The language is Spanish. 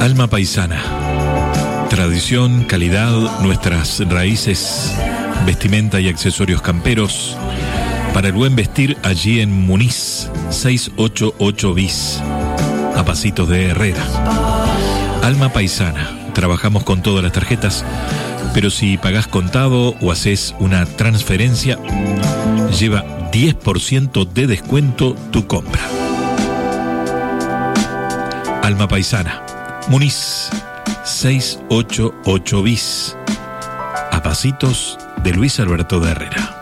Alma Paisana. Tradición, calidad, nuestras raíces, vestimenta y accesorios camperos. Para el buen vestir, allí en Muniz, 688 bis, a pasitos de Herrera. Alma Paisana. Trabajamos con todas las tarjetas, pero si pagás contado o haces una transferencia, lleva 10% de descuento tu compra. Alma Paisana. Muniz, 688 bis, a pasitos de Luis Alberto de Herrera.